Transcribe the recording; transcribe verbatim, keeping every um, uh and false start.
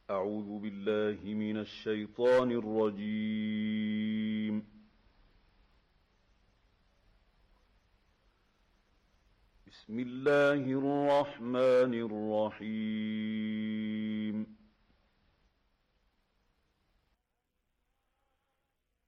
أعوذ بالله من الشيطان الرجيم. بسم الله الرحمن الرحيم